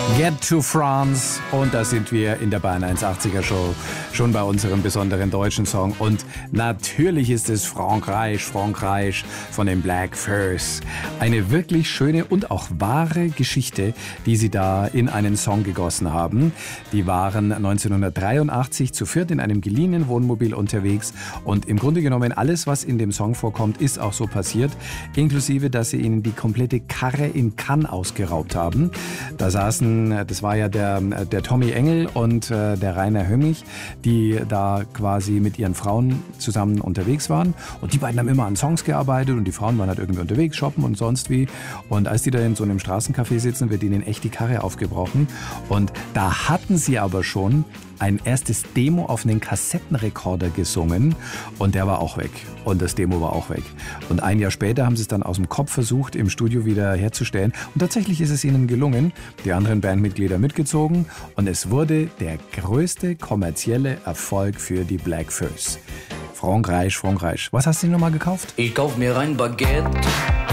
Get to France. Und da sind wir in der Bayern 180er Show schon bei unserem besonderen deutschen Song. Und natürlich ist es Frankreich von den Black Furs. Eine wirklich schöne und auch wahre Geschichte, die sie da in einen Song gegossen haben. Die waren 1983 zu viert in einem geliehenen Wohnmobil unterwegs. Und im Grunde genommen alles, was in dem Song vorkommt, ist auch so passiert. Inklusive, dass sie ihnen die komplette Karre in Cannes ausgeraubt haben. Da saßen, das war ja der Tommy Engel und der Rainer Hömmig, die da quasi mit ihren Frauen zusammen unterwegs waren. Und die beiden haben immer an Songs gearbeitet und die Frauen waren halt irgendwie unterwegs, shoppen und sonst wie. Und als die da in so einem Straßencafé sitzen, wird ihnen echt die Karre aufgebrochen. Und da hatten sie aber schon ein erstes Demo auf einen Kassettenrekorder gesungen und der war auch weg. Und das Demo war auch weg. Und ein Jahr später haben sie es dann aus dem Kopf versucht, im Studio wieder herzustellen. Und tatsächlich ist es ihnen gelungen. Die anderen Bandmitglieder mitgezogen und es wurde der größte kommerzielle Erfolg für die Black Furs. Frankreich. Was hast du denn nochmal gekauft? Ich kauf mir ein Baguette.